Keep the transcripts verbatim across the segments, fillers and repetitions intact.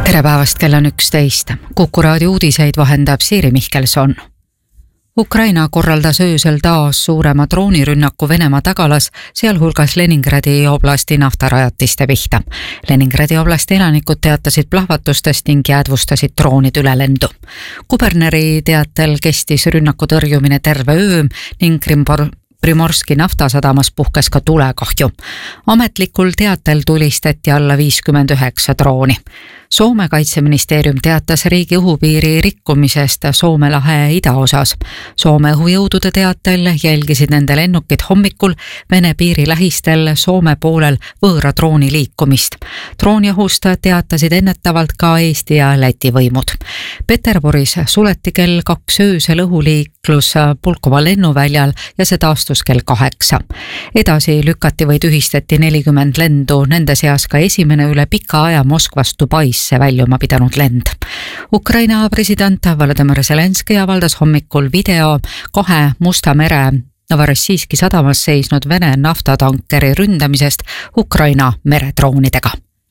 Tere päevast, kell on üksteist. Kuku raadio uudiseid vahendab Siiri Mihkelson. Ukraina korraldas öösel taas suurema droonirünnaku Venemaa tagalas, sealhulgas Leningradi oblasti naftarajatiste pihta. Leningradi oblasti elanikud teatasid plahvatustest ning jäädvustasid droonid üle lendu. Kuberneri teatel kestis rünnaku tõrjumine terve öö ning Krimbor Primorski naftasadamas puhkes ka tulekahju. Ametlikul teatel tulistati alla viiskümmend üheksa drooni. Soome kaitseministeerium teatas riigi õhupiiri rikkumisest Soome lahe idaosas. Soome õhujõudude teatel jälgisid nende lennukid hommikul Vene piiri lähistel Soome poolel võõra drooni liikumist. Drooniõhust teatasid ennetavalt ka Eesti ja Läti võimud. Peterburis suleti kell kaks öösel õhuliiklus Pulkova lennuväljal ja see taastus kell kaheksa. Edasi lükati või tühistati nelikümmend lendu, nende seas ka esimene üle pika aja Moskvast Dubaisse väljuma pidanud lend. Ukraina president Volodymyr Zelenski avaldas hommikul video kahe Musta mere Novorossijski sadamas seisnud Vene naftatankeri ründamisest Ukraina meredroonidega.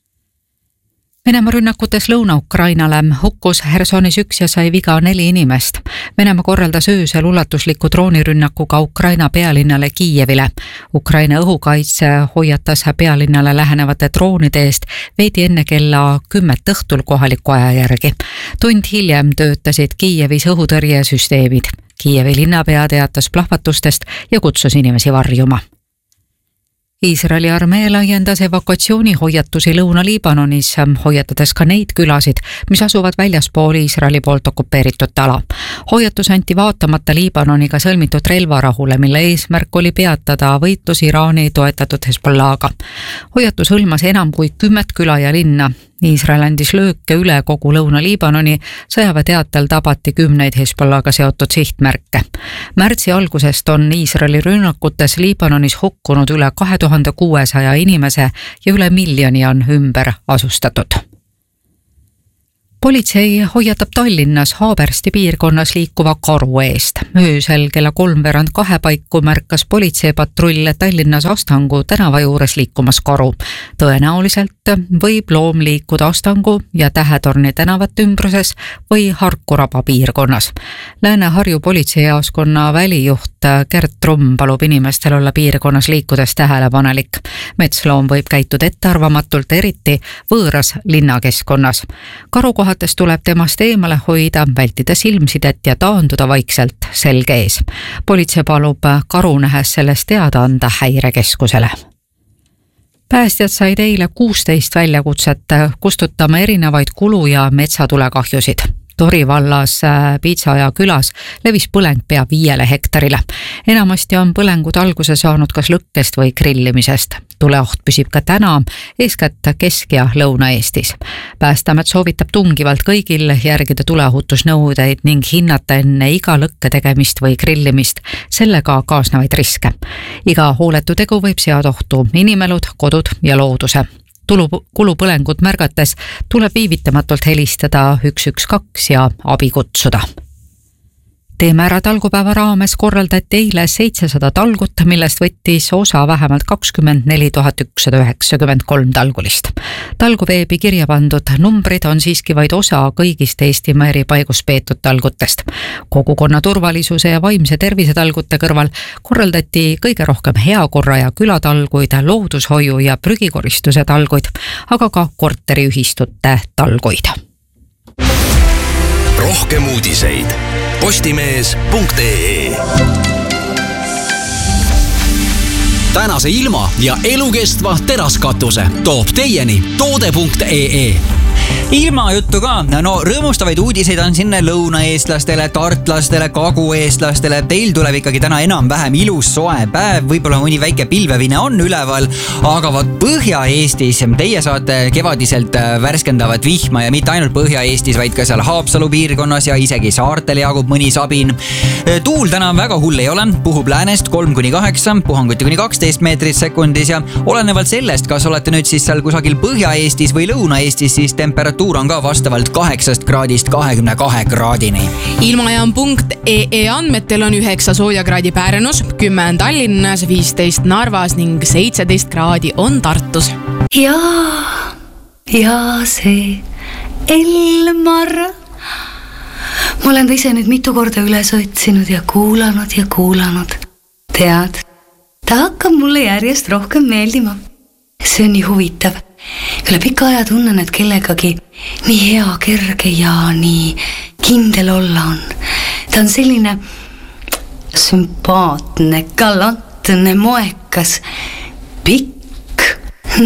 Venemaa rünnakutes Lõuna-Ukrainale hukkus Hersonis üks ja sai viga neli inimest. Venemaa korraldas öösel ulatusliku droonirünnakuga Ukraina pealinnale Kiievile. Ukraina õhukaitse hoiatas pealinnale lähenevate droonide eest veidi enne kella kümmet õhtul kohaliku aja järgi. Tund hiljem töötasid Kiievis õhutõrjesüsteemid. Kiievi linnapea teatas plahvatustest ja kutsus inimesi varjuma. Iisraeli armee laiendas evakuatsioonihoiatusi Lõuna-Liibanonis, hoiatades ka neid külasid, mis asuvad väljaspool Iisraeli poolt okupeeritud ala. Hoiatus anti vaatamata Liibanoniga sõlmitud relvarahule, mille eesmärk oli peatada võitlus Iraani toetatud Hezbollah'ga. Hoiatus hõlmas enam kui kümmet küla ja linna. Iisrael andis lööke üle kogu Lõuna-Liibanoni, sõjaväeteatel tabati kümneid Hezbollah'ga seotud sihtmärke. Märtsi algusest on Iisraeli rünnakutes Liibanonis hukkunud üle kahe tuhande kuuesaja inimese ja üle miljoni on ümber asustatud. Politsei hoiatab Tallinnas Haabersti piirkonnas liikuva karu eest. Öösel kella kolmveerand kahe paiku märkas politseipatrull Tallinnas Astangu tänava juures liikumas karu. Tõenäoliselt võib loom liikuda Astangu ja Tähetorni tänavat ümbruses või Harkuraba piirkonnas. Lääne-Harju politseijaoskonna välijuht Gert Trumm palub inimestel olla piirkonnas liikudes tähelepanelik. Metsloom võib käituda ettearvamatult, eriti võõras linnakeskkonnas. Karukoha tuleb temast eemale hoida, vältida silmsidet ja taanduda vaikselt selge ees. Politsei palub karu nähes sellest teada anda häirekeskusele. Päästjad said eile kuusteist väljakutset kustutama erinevaid kulu- ja metsatulekahjusid. Tori vallas Piitsaja külas levis põleng pea viiele hektarile. Enamasti on põlengud alguse saanud kas lõkkest või grillimisest. Tuleoht püsib ka täna, eeskätt Kesk- ja Lõuna-Eestis. Päästeamet soovitab tungivalt kõigil järgida tuleohutusnõudeid ning hinnata enne iga lõkke tegemist või grillimist sellega kaasnevaid riske. Iga hooletu tegu võib seada ohtu inimelud, kodud ja looduse. Tulu, kulupõlengut märgates tuleb viivitamatult helistada üks üks kaks ja abi kutsuda. Teeme ära talgupäeva raames korraldati eile seitsesada talgut, millest võttis osa vähemalt kakskümmend neli tuhat ükssada üheksakümmend kolm talgulist. Talguveebi kirja pandud numbrid on siiski vaid osa kõigist Eestimaa eri paigus peetud talgutest. Kogukonna turvalisuse ja vaimse tervise talgute kõrval korraldati kõige rohkem heakorra ja külatalguid, loodushoiu ja prügikoristuse talguid, aga ka korteriühistute talguid. Rohkem uudiseid postimees punkt ee. Tänase ilma ja elukestva teraskatuse toob teieni toode punkt ee. Ilma juttu ka, no rõõmustavaid uudiseid on sinna lõunaeestlastele, tartlastele, kagueestlastele. Teil tuleb ikkagi täna enam-vähem ilus soe päev, võib-olla mõni väike pilvevine on üleval, aga vaat Põhja-Eestis teie saate kevadiselt värskendavat vihma ja mitte ainult Põhja-Eestis, vaid ka seal Haapsalu piirkonnas ja isegi saartel jagub mõni sabin. Tuul täna väga hull ei ole, puhub läänest kolm kuni kaheksa, puhanguti kuni kaksteist meetrit sekundis ja olenevalt sellest, kas olete nüüd siis seal kusagil Põhja-Eestis või Lõuna-Eestis, siis temperatuur on ka vastavalt kaheksast kraadist kahekümne kahe kraadini. Ilmajaam punkt ee andmetel on üheksa soojakraadi Pärnus, kümme on Tallinnas, viisteist Narvas ning seitseteist kraadi on Tartus. Ja, ja see Elmar. Ma olen ta ise nüüd mitu korda üles otsinud ja kuulanud ja kuulanud. Tead, ta hakkab mulle järjest rohkem meeldima. See on nii huvitav. Üle pika aja tunnen, et kellegagi nii hea, kerge ja nii kindel olla on. Ta on selline sümpaatne, galantne, moekas, pikk